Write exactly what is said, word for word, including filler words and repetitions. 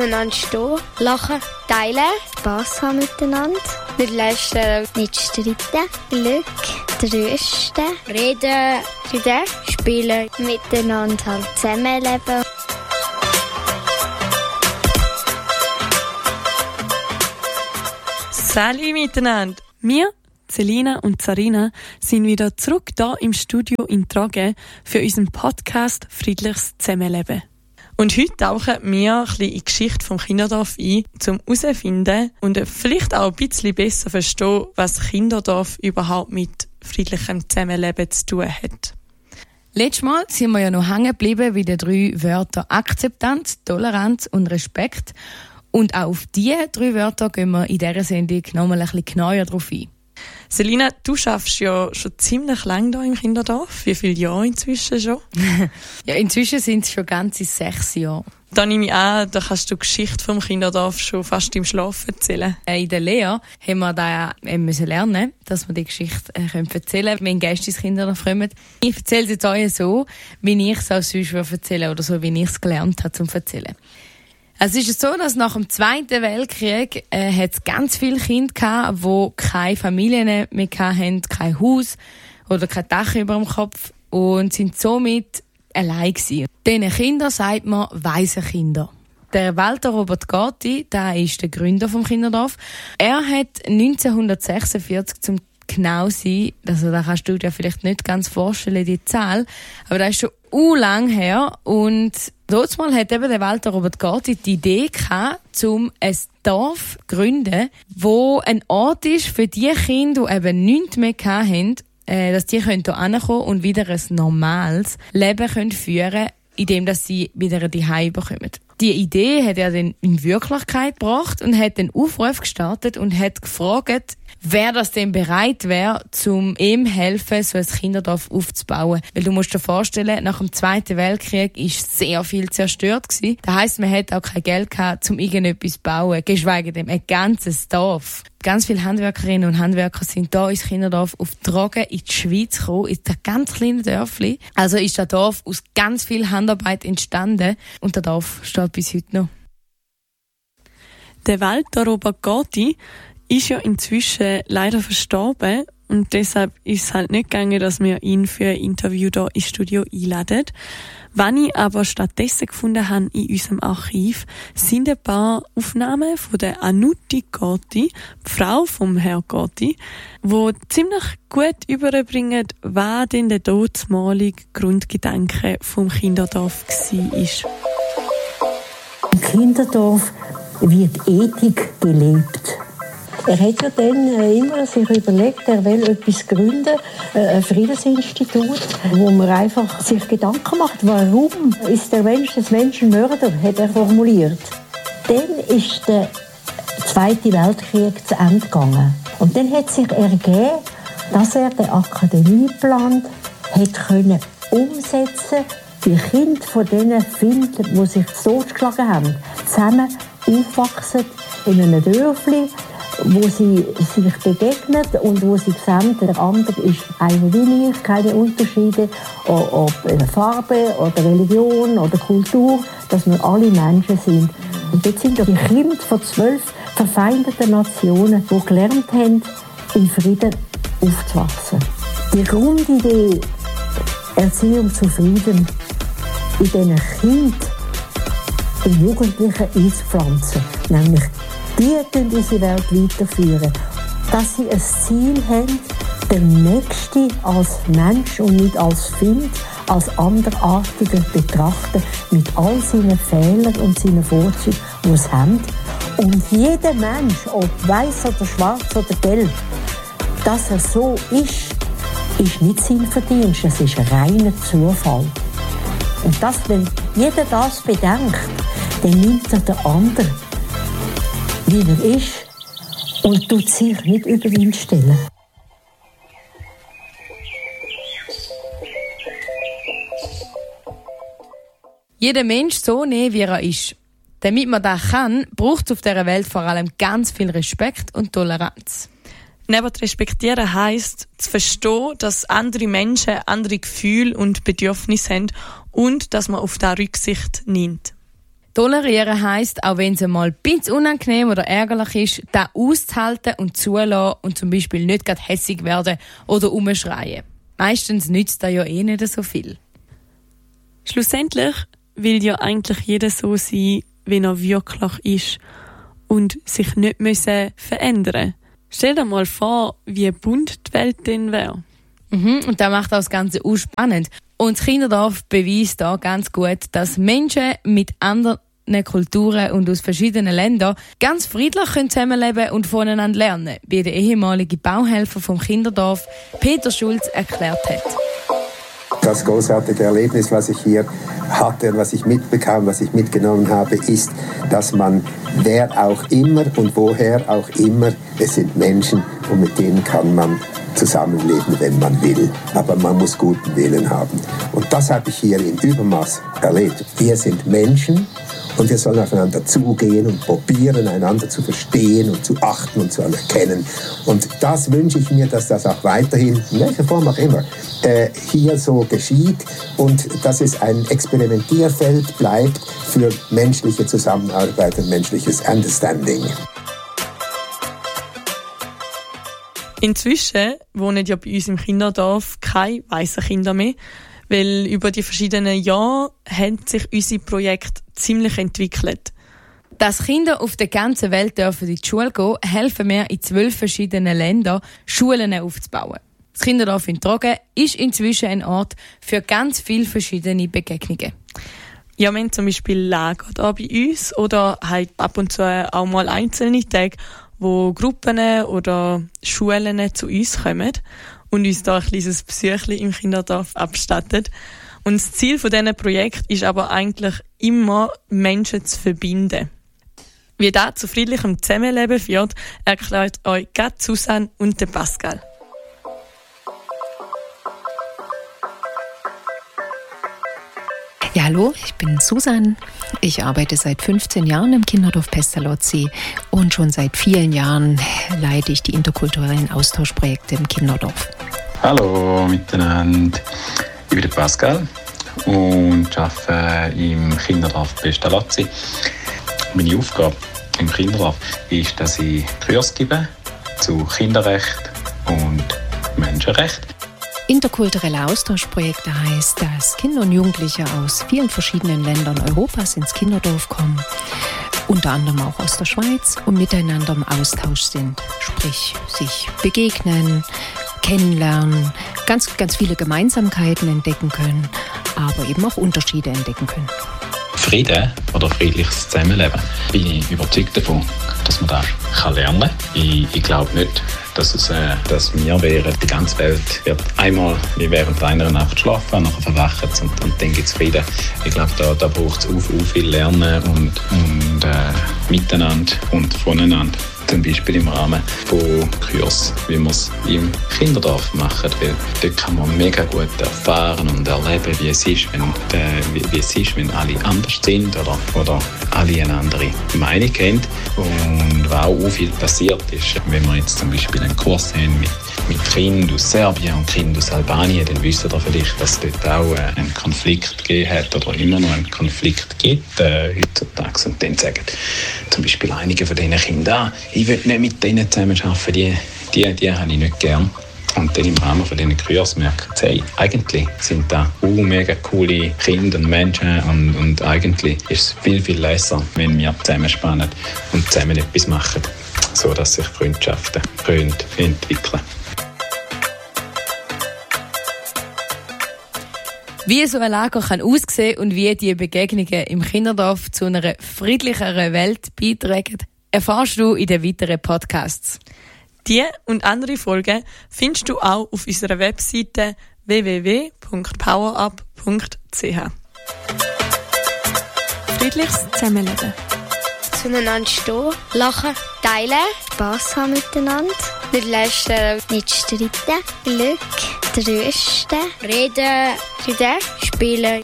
Einander stehen, lachen, teilen, Spass haben miteinander, nicht lästern, nicht streiten, Glück, trösten, reden, reden, spielen, miteinander halt zusammenleben. Salut miteinander! Wir, Selina und Sarina, sind wieder zurück hier im Studio in Trage für unseren Podcast «Friedliches Zusammenleben». Und heute tauchen wir ein bisschen in die Geschichte vom Kinderdorf ein, um herauszufinden und vielleicht auch ein bisschen besser verstehen, was Kinderdorf überhaupt mit friedlichem Zusammenleben zu tun hat. Letztes Mal sind wir ja noch hängen geblieben bei den drei Wörtern Akzeptanz, Toleranz und Respekt. Und auch auf diese drei Wörter gehen wir in dieser Sendung noch mal ein bisschen genauer drauf ein. Selina, du arbeitest ja schon ziemlich lange hier im Kinderdorf. Wie viele Jahre inzwischen schon? Ja, inzwischen sind es schon ganze sechs Jahre. Da nehme ich an, da kannst du die Geschichte vom Kinderdorf schon fast im Schlaf erzählen. In der Lehre haben wir da ja müssen lernen, dass wir die Geschichte äh, können erzählen können, wenn Gäste ins Kinderdorf kommen. Ich erzähle es jetzt euch so, wie ich es auch sonst erzählen oder so, wie ich es gelernt habe zum Erzählen. Es ist so, dass nach dem Zweiten Weltkrieg äh, hat es ganz viele Kinder gehabt, die keine Familien mehr hatten, kein Haus oder kein Dach über dem Kopf und sind somit allein gewesen. Diesen Kindern sagt man Waisenkinder. Der Walter Robert Gatti, der ist der Gründer vom Kinderdorf. Er hat neunzehnhundertsechsundvierzig zum genau sein, also da kannst du dir vielleicht nicht ganz vorstellen, die Zahl, aber das ist schon u lang her und dort mal hat eben der Walter Robert Gatti die Idee gehabt, um ein Dorf zu gründen, wo ein Ort ist für die Kinder, die eben nichts mehr hatten, äh, dass die hier ankommen und wieder ein normales Leben können führen, indem dass sie wieder ein Zuhause bekommen. Die Idee hat er dann in Wirklichkeit gebracht und hat den Aufruf gestartet und hat gefragt, wer das denn bereit wäre, um ihm helfen, so ein Kinderdorf aufzubauen. Weil du musst dir vorstellen, nach dem Zweiten Weltkrieg ist sehr viel zerstört gewesen. Das heisst, man hat auch kein Geld gehabt, um irgendetwas zu bauen, geschweige denn ein ganzes Dorf. Ganz viele Handwerkerinnen und Handwerker sind da ins Kinderdorf auf Drogen in die Schweiz gekommen, in ein ganz kleines Dörfli. Also ist das Dorf aus ganz viel Handarbeit entstanden und das Dorf steht bis heute noch. Der Walter Robert Gatti ist ja inzwischen leider verstorben und deshalb ist es halt nicht gegangen, dass wir ihn für ein Interview hier ins Studio einladen. Was ich aber stattdessen gefunden habe in unserem Archiv, sind ein paar Aufnahmen von der Anuti Gatti, die Frau vom Herrn Gatti, die ziemlich gut überbringen, was denn der damalige Grundgedanke vom Kinderdorf war. Im Kinderdorf wird Ethik gelebt. Er hat ja dann immer sich überlegt, er will etwas gründen, ein Friedensinstitut, wo man einfach sich Gedanken macht, warum ist der Mensch des Menschen Mörder, hat er formuliert. Dann ist der Zweite Weltkrieg zu Ende gegangen. Und dann hat sich ergeben, dass er den Akademieplan hat können umsetzen, die Kinder von diesen Findern, die sich totgeschlagen haben, zusammen aufwachsen in einem Dörfli, wo sie sich begegnen und wo sie sehen, der andere ist einer wie ich, keine Unterschiede, ob Farbe oder Religion oder Kultur, dass wir alle Menschen sind. Und jetzt sind die Kinder von zwölf verfeindeten Nationen, die gelernt haben, in Frieden aufzuwachsen. Die Grundidee Erziehung zu Frieden in diesen Kindern, in Jugendlichen einzupflanzen, nämlich die können diese Welt weiterführen, dass sie ein Ziel haben, den Nächsten als Mensch und nicht als Find, als Anderartiger betrachten, mit all seinen Fehlern und seinen Vorzügen, die sie haben. Und jeder Mensch, ob weiß oder schwarz oder gelb, dass er so ist, ist nicht sein Verdienst, es ist reiner Zufall. Und das, wenn jeder das bedenkt, dann nimmt er den anderen, wie er ist, und tut sich nicht über ihn stellen. Jeder Mensch so nehmen, wie er ist. Damit man das kann, braucht es auf dieser Welt vor allem ganz viel Respekt und Toleranz. Neben respektieren heisst, zu verstehen, dass andere Menschen andere Gefühle und Bedürfnisse haben und dass man auf das Rücksicht nimmt. Tolerieren heisst, auch wenn es mal ein bisschen unangenehm oder ärgerlich ist, das auszuhalten und zulassen und zum Beispiel nicht gerade hässig werden oder umschreien. Meistens nützt das ja eh nicht so viel. Schlussendlich will ja eigentlich jeder so sein, wie er wirklich ist und sich nicht müssen verändern. Stell dir mal vor, wie bunt die Welt dann wäre. Mhm, und das macht auch das Ganze auch spannend. Und das Kinderdorf beweist da ganz gut, dass Menschen mit anderen Kulturen und aus verschiedenen Ländern ganz friedlich zusammenleben können und voneinander lernen, wie der ehemalige Bauhelfer vom Kinderdorf Peter Schulz erklärt hat. Das großartige Erlebnis, was ich hier hatte und was ich mitbekam, was ich mitgenommen habe, ist, dass man, wer auch immer und woher auch immer, es sind Menschen und mit denen kann man zusammenleben, wenn man will. Aber man muss guten Willen haben. Und das habe ich hier im Übermaß erlebt. Wir sind Menschen und wir sollen aufeinander zugehen und probieren, einander zu verstehen und zu achten und zu anerkennen. Und das wünsche ich mir, dass das auch weiterhin, in welcher Form auch immer, äh, hier so geschieht und dass es ein Experimentierfeld bleibt für menschliche Zusammenarbeit und menschliches Understanding. Inzwischen wohnen ja bei uns im Kinderdorf keine weißen Kinder mehr, weil über die verschiedenen Jahre haben sich unsere Projekte ziemlich entwickelt. Dass Kinder auf der ganzen Welt dürfen in die Schule gehen, helfen wir in zwölf verschiedenen Ländern, Schulen aufzubauen. Das Kinderdorf in Trogen ist inzwischen ein Ort für ganz viele verschiedene Begegnungen. Ja, wir haben zum Beispiel Lager da bei uns oder halt ab und zu auch mal einzelne Tage, wo Gruppen oder Schulen zu uns kommen und uns da ein kleines Besuchchen im Kinderdorf abstatten. Und das Ziel von diesem Projekt ist aber eigentlich immer, Menschen zu verbinden. Wie das zu friedlichem Zusammenleben führt, erklärt euch gerade Susanne und der Pascal. Ja, hallo, ich bin Susanne. Ich arbeite seit fünfzehn Jahren im Kinderdorf Pestalozzi und schon seit vielen Jahren leite ich die interkulturellen Austauschprojekte im Kinderdorf. Hallo miteinander, ich bin der Pascal und arbeite im Kinderdorf Pestalozzi. Meine Aufgabe im Kinderdorf ist, dass ich Kurse gebe zu Kinderrecht und Menschenrecht. Interkulturelle Austauschprojekte heißt, dass Kinder und Jugendliche aus vielen verschiedenen Ländern Europas ins Kinderdorf kommen, unter anderem auch aus der Schweiz, und miteinander im Austausch sind, sprich sich begegnen, kennenlernen, ganz, ganz viele Gemeinsamkeiten entdecken können, aber eben auch Unterschiede entdecken können. Frieden oder friedliches Zusammenleben, bin ich überzeugt davon, dass man das kann lernen kann. Ich, ich glaube nicht, dass, es, äh, dass wir wären, die ganze Welt wird einmal wie während einer Nacht schlafen, nachher verwachen und, und dann gibt es Frieden. Ich glaube, da, da braucht es auch, auch viel Lernen und, und äh, miteinander und voneinander. Zum Beispiel im Rahmen von Kursen, wie wir es im Kinderdorf machen. Weil dort kann man mega gut erfahren und erleben, wie es ist, wenn, äh, wie, wie es ist, wenn alle anders sind oder, oder alle eine andere Meinung haben. Und was auch viel passiert ist, wenn wir jetzt zum Beispiel einen Kurs haben mit, mit Kindern aus Serbien und Kindern aus Albanien, dann wissen ihr vielleicht, dass es dort auch äh, einen Konflikt gegeben hat oder immer noch einen Konflikt gibt äh, heutzutage. Und dann sagen zum Beispiel einige von diesen Kindern, ich will nicht mit denen zusammenarbeiten, die, die, die habe ich nicht gern. Und dann im Rahmen von diesen Kursen merken sie, hey, eigentlich sind da uh, mega coole Kinder und Menschen und, und eigentlich ist es viel, viel besser, wenn wir zusammenspannen und zusammen etwas machen, sodass sich Freundschaften können entwickeln. Wie so ein Lager kann aussehen und wie die Begegnungen im Kinderdorf zu einer friedlicheren Welt beitragen, erfährst du in den weiteren Podcasts. Die und andere Folgen findest du auch auf unserer Webseite w w w punkt powerup punkt c h. Friedliches Zusammenleben. Zueinander stehen, lachen, teilen, Spass haben miteinander, nicht lästern, nicht streiten, Glück, trösten, reden, reden, spielen.